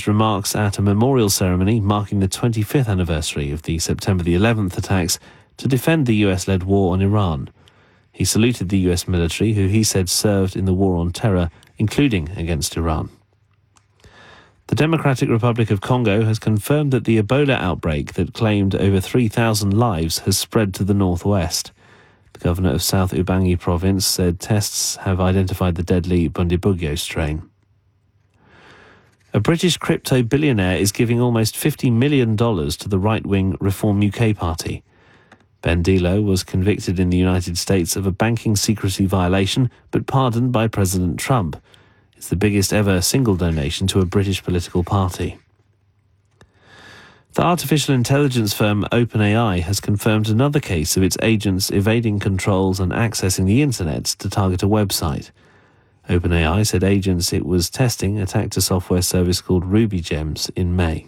his remarks at a memorial ceremony marking the 25th anniversary of the September the 11th attacks to defend the US-led war on Iran. He saluted the US military, who he said served in the war on terror, including against Iran. The Democratic Republic of Congo has confirmed that the Ebola outbreak that claimed over 3,000 lives has spread to the northwest. The governor of South Ubangi province said tests have identified the deadly Bundibugyo strain. A British crypto billionaire is giving almost $50 million to the right-wing Reform UK party. Ben Dilo was convicted in the United States of a banking secrecy violation, but pardoned by President Trump. It's the biggest ever single donation to a British political party. The artificial intelligence firm OpenAI has confirmed another case of its agents evading controls and accessing the internet to target a website. OpenAI said agents it was testing attacked a software service called RubyGems in May.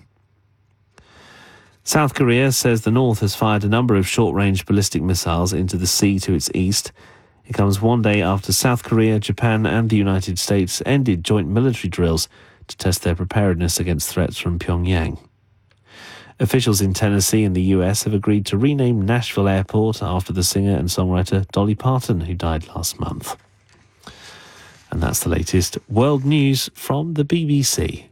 South Korea says the North has fired a number of short-range ballistic missiles into the sea to its east. It comes one day after South Korea, Japan and the United States ended joint military drills to test their preparedness against threats from Pyongyang. Officials in Tennessee and the US have agreed to rename Nashville Airport after the singer and songwriter Dolly Parton, who died last month. And that's the latest world news from the BBC.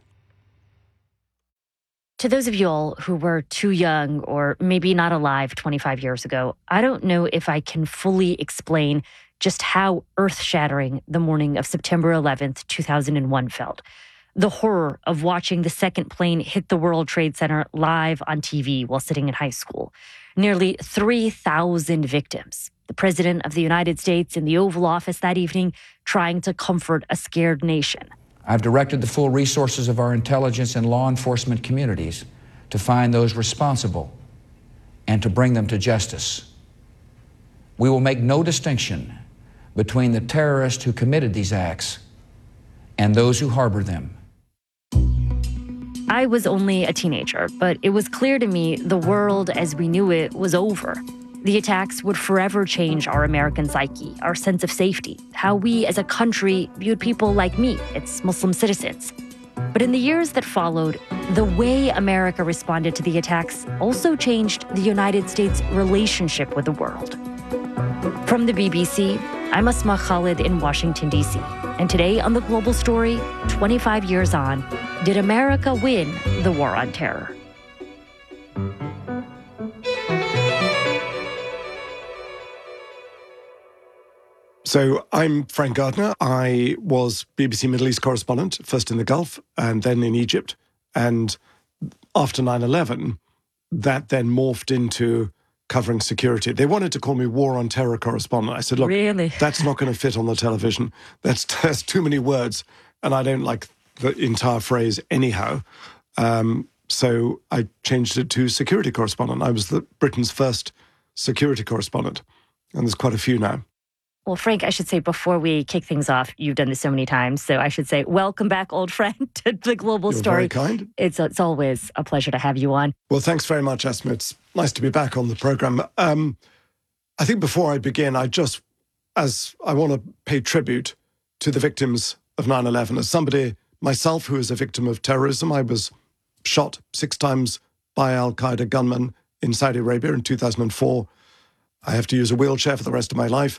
To those of you all who were too young or maybe not alive 25 years ago, I don't know if I can fully explain just how earth-shattering the morning of September 11th, 2001 felt. The horror of watching the second plane hit the World Trade Center live on TV while sitting in high school. Nearly 3,000 victims. The President of the United States in the Oval Office that evening trying to comfort a scared nation. I've directed the full resources of our intelligence and law enforcement communities to find those responsible and to bring them to justice. We will make no distinction between the terrorists who committed these acts and those who harbor them. I was only a teenager, but it was clear to me the world as we knew it was over. The attacks would forever change our American psyche, our sense of safety, how we as a country viewed people like me, its Muslim citizens. But in the years that followed, the way America responded to the attacks also changed the United States' relationship with the world. From the BBC, I'm Asma Khalid in Washington, D.C. And today on The Global Story, 25 years on, did America win the war on terror? So I'm Frank Gardner. I was BBC Middle East correspondent, first in the Gulf and then in Egypt. And after 9/11, that then morphed into covering security. They wanted to call me war on terror correspondent. I said, look, really? That's not going to fit on the television. That's too many words. And I don't like the entire phrase anyhow. So I changed it to security correspondent. I was Britain's first security correspondent. And there's quite a few now. Well, Frank, I should say before we kick things off, you've done this so many times, so I should say welcome back, old friend, to The Global Story. You're very kind. It's always a pleasure to have you on. Well, thanks very much, Asma. It's nice to be back on the programme. I think before I begin, I want to pay tribute to the victims of 9/11. As somebody myself who is a victim of terrorism, I was shot 6 times by al-Qaeda gunmen in Saudi Arabia in 2004. I have to use a wheelchair for the rest of my life.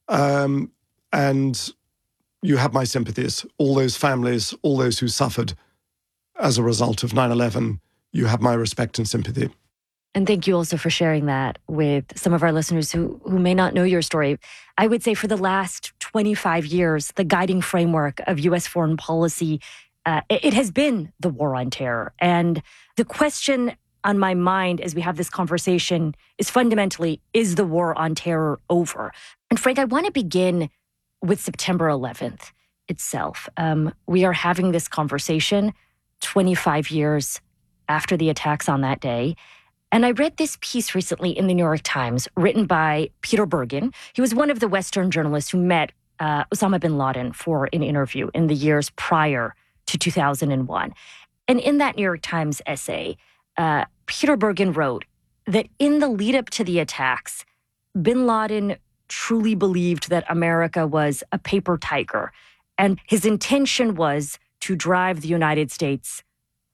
And you have my sympathies. All those families, all those who suffered as a result of 9/11, you have my respect and sympathy. And thank you also for sharing that with some of our listeners who may not know your story. I would say for the last 25 years, the guiding framework of U.S. foreign policy, it has been the war on terror. And the question on my mind as we have this conversation is fundamentally, is the war on terror over? And Frank, I want to begin with September 11th itself. We are having this conversation 25 years after the attacks on that day. And I read this piece recently in the New York Times written by Peter Bergen. He was one of the Western journalists who met Osama bin Laden for an interview in the years prior to 2001. And in that New York Times essay, Peter Bergen wrote that in the lead up to the attacks, bin Laden truly believed that America was a paper tiger. And his intention was to drive the United States